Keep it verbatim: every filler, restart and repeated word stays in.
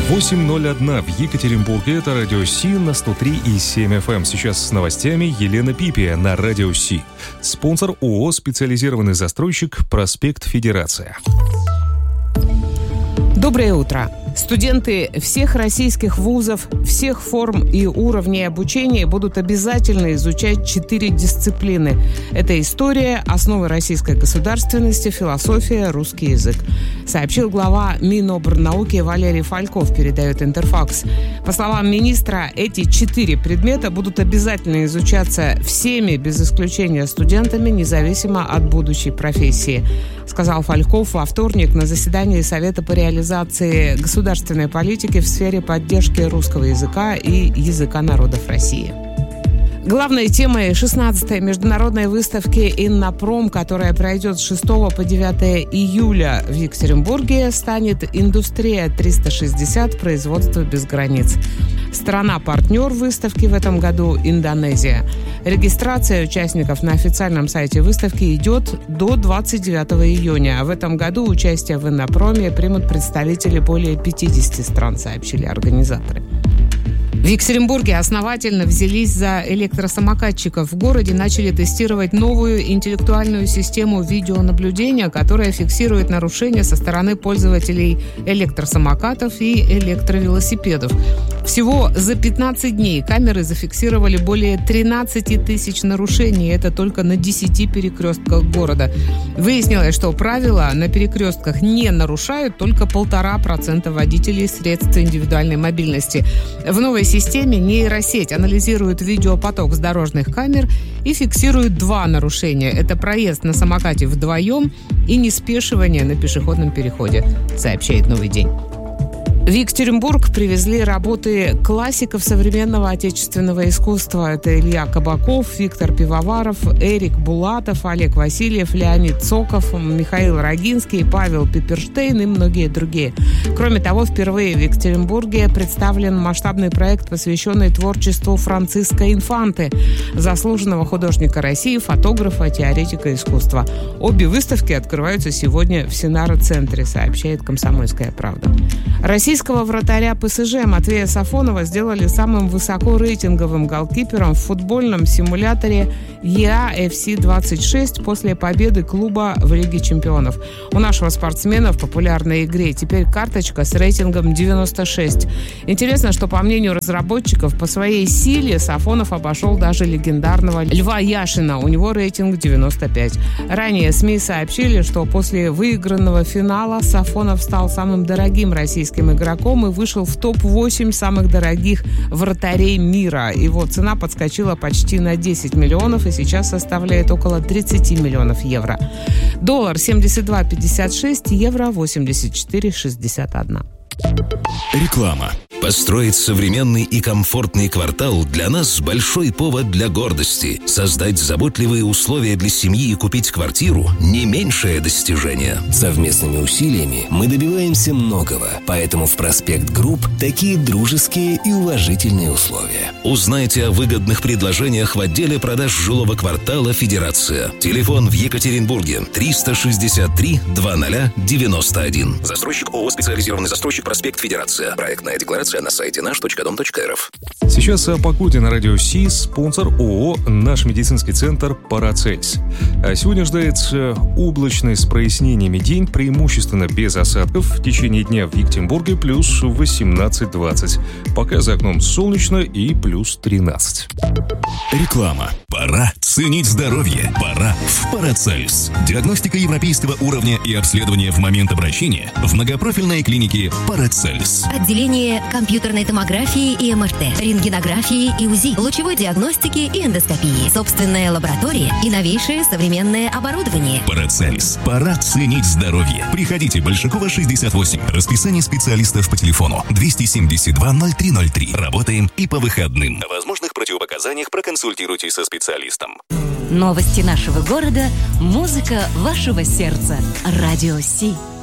восемь ноль один в Екатеринбурге. Это Радио Си на сто три и семь эф эм. Сейчас с новостями Елена Пипия на Радио Си. Спонсор ООО «Специализированный застройщик», проспект Федерация. Доброе утро. Студенты всех российских вузов, всех форм и уровней обучения будут обязательно изучать четыре дисциплины. Это история, основы российской государственности, философия, русский язык. Сообщил глава Минобрнауки Валерий Фальков, передает Интерфакс. По словам министра, эти четыре предмета будут обязательно изучаться всеми, без исключения студентами, независимо от будущей профессии, сказал Фальков во вторник на заседании Совета по реализации государственной политики в сфере поддержки русского языка и языка народов России. Главной темой шестнадцатой международной выставки «Иннопром», которая пройдет с шестого по девятое июля в Екатеринбурге, станет «Индустрия триста шестьдесят. Производство без границ». Страна-партнер выставки в этом году – Индонезия. Регистрация участников на официальном сайте выставки идет до двадцать девятого июня. А в этом году участие в «Иннопроме» примут представители более пятидесяти стран, сообщили организаторы. В Екатеринбурге основательно взялись за электросамокатчиков. В городе начали тестировать новую интеллектуальную систему видеонаблюдения, которая фиксирует нарушения со стороны пользователей электросамокатов и электровелосипедов. Всего за пятнадцать дней камеры зафиксировали более тринадцати тысяч нарушений. Это только на десяти перекрестках города. Выяснилось, что правила на перекрестках не нарушают только полтора процента водителей средств индивидуальной мобильности. В новой системе нейросеть анализирует видеопоток с дорожных камер и фиксирует два нарушения. Это проезд на самокате вдвоем и неспешивание на пешеходном переходе, сообщает «Новый день». В Екатеринбург привезли работы классиков современного отечественного искусства. Это Илья Кабаков, Виктор Пивоваров, Эрик Булатов, Олег Васильев, Леонид Цоков, Михаил Рогинский, Павел Пиперштейн и многие другие. Кроме того, впервые в Екатеринбурге представлен масштабный проект, посвященный творчеству Франциско Инфанте, заслуженного художника России, фотографа, теоретика искусства. Обе выставки открываются сегодня в Синаро-центре, сообщает «Комсомольская правда». Российского вратаря ПСЖ Матвея Сафонова сделали самым высокорейтинговым голкипером в футбольном симуляторе и а эф си двадцать шесть после победы клуба в Лиге чемпионов. У нашего спортсмена в популярной игре теперь карточка с рейтингом девяносто шесть. Интересно, что, по мнению разработчиков, по своей силе Сафонов обошел даже легендарного Льва Яшина. У него рейтинг девяносто пять. Ранее СМИ сообщили, что после выигранного финала Сафонов стал самым дорогим российским игроком и вышел в топ восемь самых дорогих вратарей мира. Его цена подскочила почти на десять миллионов и сейчас составляет около тридцать миллионов евро. Доллар семьдесят два пятьдесят шесть, евро восемьдесят четыре шестьдесят один. Реклама. Построить современный и комфортный квартал для нас большой повод для гордости. Создать заботливые условия для семьи и купить квартиру – не меньшее достижение. Совместными усилиями мы добиваемся многого, поэтому в «Проспект Групп» такие дружеские и уважительные условия. Узнайте о выгодных предложениях в отделе продаж жилого квартала «Федерация». Телефон в Екатеринбурге триста шестьдесят три двадцать девяносто один. Застройщик ООО «Специализированный застройщик», проспект Федерация. Проектная декларация на сайте наш точка дом точка эр эф. Сейчас о погоде на Радио Си. Спонсор ООО «Наш медицинский центр Парацельс». А сегодня ожидается облачный с прояснениями день, преимущественно без осадков. В течение дня в Екатеринбурге плюс восемнадцать двадцать. Пока за окном солнечно и плюс тринадцать. Реклама. Пора ценить здоровье. Пора в Парацельс. Диагностика европейского уровня и обследование в момент обращения в многопрофильной клинике Парацельс. Отделение компьютерной томографии и эм эр тэ, рентгенографии и УЗИ, лучевой диагностики и эндоскопии, собственная лаборатория и новейшее современное оборудование. Парацельс. Пора ценить здоровье. Приходите, Большакова, шестьдесят восемь. Расписание специалистов по телефону двести семьдесят два ноль три ноль три. Работаем и по выходным. О возможных противопоказаниях проконсультируйтесь со специалистом. Новости нашего города, музыка вашего сердца. Радио Си.